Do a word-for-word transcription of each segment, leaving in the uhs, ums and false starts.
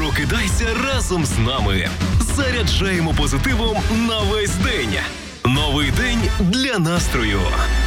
Прокидайся разом з нами. Заряджаємо позитивом на весь день. Новий день для настрою.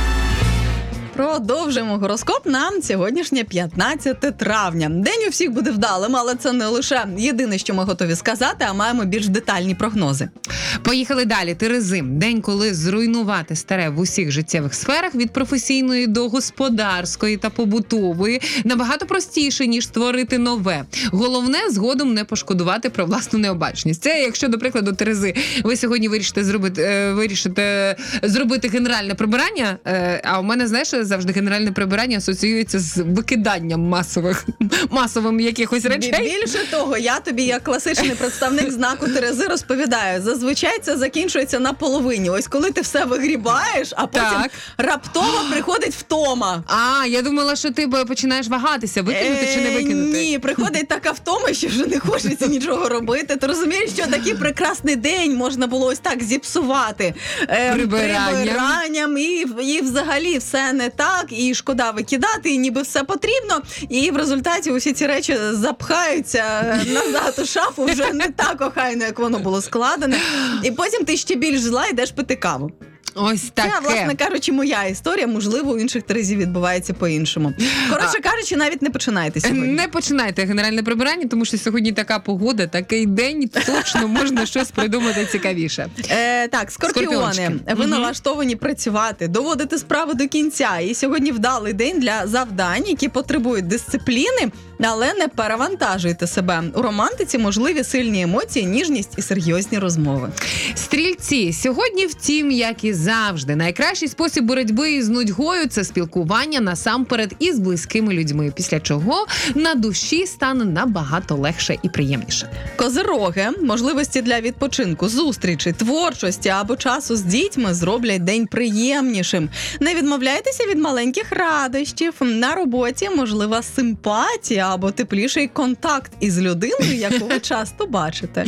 Продовжуємо гороскоп на сьогоднішнє п'ятнадцяте травня. День у всіх буде вдалим, але це не лише єдине, що ми готові сказати, а маємо більш детальні прогнози. Поїхали далі. Терези. День, коли зруйнувати старе в усіх життєвих сферах, від професійної до господарської та побутової, набагато простіше, ніж створити нове. Головне, згодом не пошкодувати про власну необачність. Це, якщо, до прикладу, Терези, ви сьогодні вирішите зробити, е, вирішите зробити генеральне прибирання, е, а у мене, знаєш, завжди генеральне прибирання асоціюється з викиданням масових, масовим якихось речей. Більше того, я тобі, як класичний представник знаку Терези, розповідаю, зазвичай це закінчується на половині. Ось коли ти все вигрібаєш, а потім Так. раптово приходить втома. А, я думала, що ти починаєш вагатися, викинути чи не викинути. Ні, приходить така втома, що вже не хочеться нічого робити. Ти розумієш, що такий прекрасний день можна було ось так зіпсувати е, Прибиранням. прибиранням і, і взагалі все не так, і шкода викидати, і ніби все потрібно, і в результаті усі ці речі запхаються назад у шафу вже не так охайно, як воно було складене. І потім ти ще більш зла йдеш пити каву. Ось таке. Це, власне кажучи, моя історія. Можливо, у інших Терезів відбувається по-іншому. Коротше а... кажучи, навіть не починайте сьогодні. Не починайте генеральне прибирання, тому що сьогодні така погода, такий день, точно можна щось придумати цікавіше. Е, так, скорпіони, ви налаштовані працювати, доводити справу до кінця. І сьогодні вдалий день для завдань, які потребують дисципліни, але не перевантажуйте себе. У романтиці можливі сильні емоції, ніжність і серйозні розмови. Стрільці, сьогодні, втім, як і завжди, найкращий спосіб боротьби із нудьгою – це спілкування насамперед із близькими людьми, після чого на душі стане набагато легше і приємніше. Козироги, можливості для відпочинку, зустрічі, творчості або часу з дітьми зроблять день приємнішим. Не відмовляйтеся від маленьких радощів. На роботі можлива симпатія або тепліший контакт із людиною, яку ви часто бачите.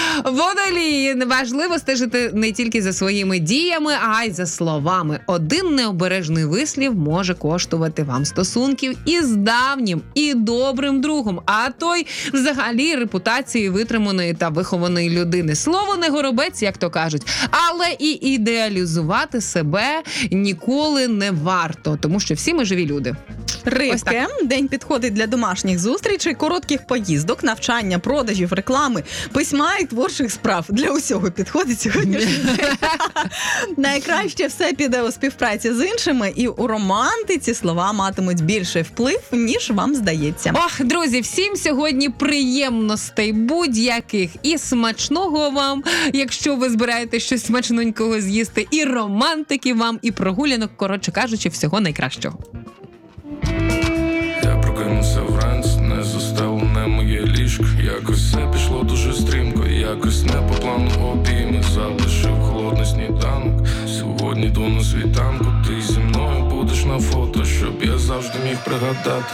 Водолії, важливо стежити не тільки за своїми діями, а й за словами. Один необережний вислів може коштувати вам стосунків із давнім і добрим другом, а той взагалі репутації витриманої та вихованої людини. Слово не горобець, як то кажуть, але і ідеалізувати себе ніколи не варто, тому що всі ми живі люди. Рибки, день підходить для домашніх зустрічей, коротких поїздок, навчання, продажів, реклами, письма і творчих справ. Для усього підходить сьогоднішній день. Найкраще все піде у співпраці з іншими, і у романтиці слова матимуть більший вплив, ніж вам здається. Ох, друзі, всім сьогодні приємностей будь-яких і смачного вам, якщо ви збираєте щось смачненького з'їсти, і романтики вам, і прогулянок, коротше кажучи, всього найкращого. Прокинувся вранці, не застелене моє ліжко. Якось все пішло дуже стрімко, якось не по плану обійми. Залишив холодний сніданок. Сьогодні йду на світанку, ти зі мною будеш на фото, щоб я завжди міг пригадати